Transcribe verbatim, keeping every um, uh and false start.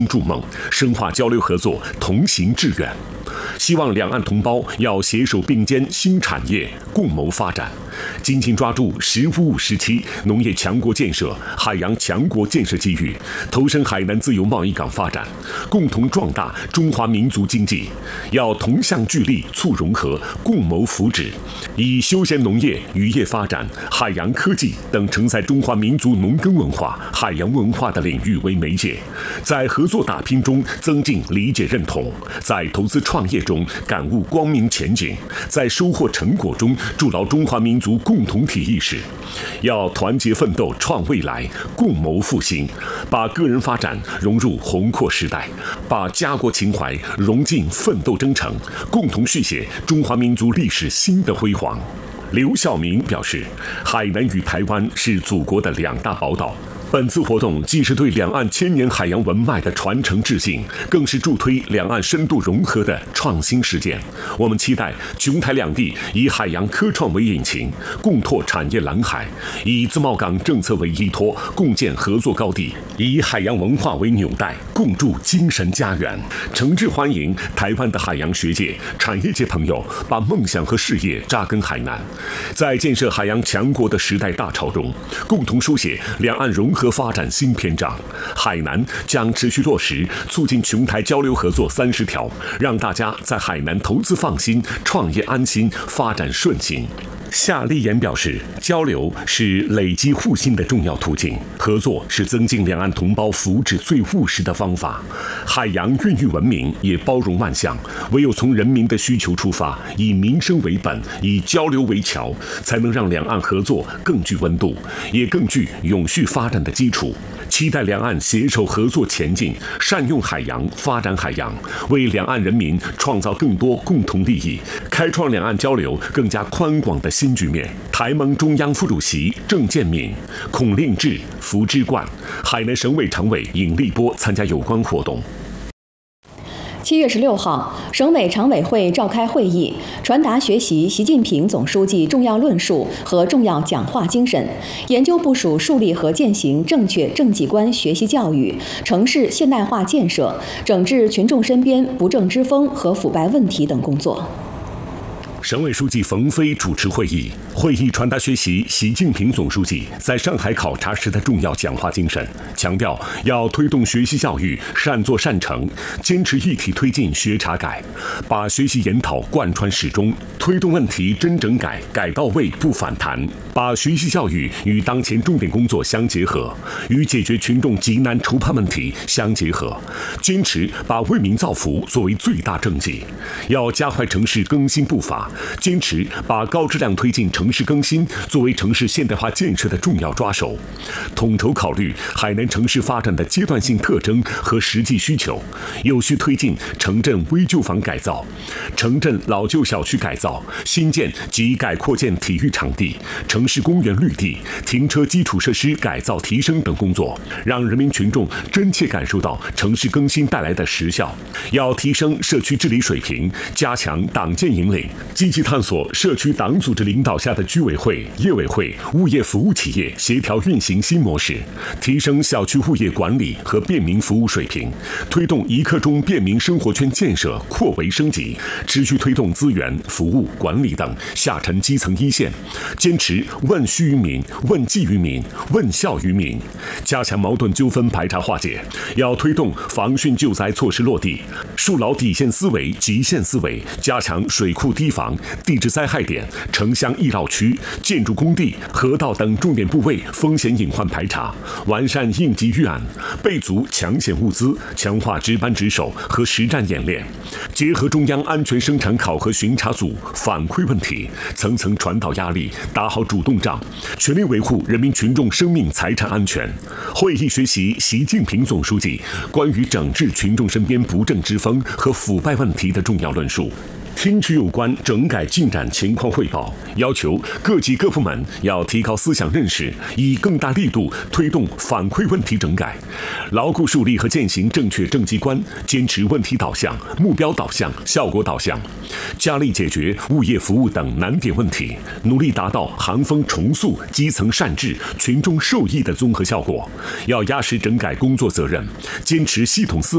筑梦，深化交流合作，同行致远。希望两岸同胞要携手并肩新产业，共谋发展，紧紧抓住“十五五”时期农业强国建设、海洋强国建设机遇，投身海南自由贸易港发展，共同壮大中华民族经济。要同向聚力，促融合，共谋福祉，以休闲农业、渔业发展、海洋科技等承载中华民族农耕文化、海洋文化的领域为媒介，在合作打拼中增进理解认同，在投资创业中感悟光明前景，在收获成果中筑牢中华民族共同体意识。要团结奋斗创未来，共谋复兴，把个人发展融入宏阔时代，把家国情怀融进奋斗征程，共同续写中华民族历史新的辉煌。刘晓明表示，海南与台湾是祖国的两大宝岛。本次活动既是对两岸千年海洋文脉的传承致敬，更是助推两岸深度融合的创新实践。我们期待琼台两地以海洋科创为引擎，共拓产业蓝海；以自贸港政策为依托，共建合作高地；以海洋文化为纽带，共筑精神家园。诚挚欢迎台湾的海洋学界、产业界朋友把梦想和事业扎根海南，在建设海洋强国的时代大潮中，共同书写两岸融合和发展新篇章。海南将持续落实促进琼台交流合作三十条，让大家在海南投资放心、创业安心、发展顺心。夏立言表示，交流是累积互信的重要途径，合作是增进两岸同胞福祉最务实的方法。海洋孕育文明，也包容万象，唯有从人民的需求出发，以民生为本，以交流为桥，才能让两岸合作更具温度，也更具永续发展的基础。期待两岸携手合作前进，善用海洋，发展海洋，为两岸人民创造更多共同利益，开创两岸交流更加宽广的新局面。台盟中央副主席郑建敏、孔令志、福之冠、海南省委常委尹立波参加有关活动。 七月十六号，省委常委会召开会议，传达学习习近平总书记重要论述和重要讲话精神，研究部署树立和践行正确政绩观学习教育，城市现代化建设，整治群众身边不正之风和腐败问题等工作。 省委书记冯飞主持会议，会议传达学习习近平总书记在上海考察时的重要讲话精神，强调要推动学习教育善作善成，坚持一体推进学查改，把学习研讨贯穿始终，推动问题真整改，改到位不反弹，把学习教育与当前重点工作相结合，与解决群众急难愁盼问题相结合，坚持把为民造福作为最大政绩，要加快城市更新步伐，坚持把高质量推进城市更新作为城市现代化建设的重要抓手，统筹考虑海南城市发展的阶段性特征和实际需求，有序推进城镇危旧房改造、城镇老旧小区改造、新建及改扩建体育场地、城市公园绿地、停车基础设施改造提升等工作，让人民群众真切感受到城市更新带来的实效。要提升社区治理水平，加强党建引领，积极探索社区党组织领导下的居委会、业委会、物业服务企业协调运行新模式，提升小区物业管理和便民服务水平，推动一刻钟便民生活圈建设扩围升级，持续推动资源、服务、管理等下沉基层一线，坚持问需于民、问计于民、问效于民，加强矛盾纠纷排查化解。要推动防汛救灾措施落地，树牢底线思维、极限思维，加强水库堤防、地质灾害点、城乡易涝区、建筑工地、河道等重点部位风险隐患排查，完善应急预案，备足抢险物资，强化值班值守和实战演练，结合中央安全生产考核巡查组反馈问题，层层传导压力，打好主动仗，全力维护人民群众生命财产安全。会议学习习近平总书记关于整治群众身边不正之风和腐败问题的重要论述，听取有关整改进展情况汇报，要求各级各部门要提高思想认识，以更大力度推动反馈问题整改，牢固树立和践行正确政绩观，坚持问题导向、目标导向、效果导向，加力解决物业服务等难点问题，努力达到行风重塑、基层善治、群众受益的综合效果。要压实整改工作责任，坚持系统思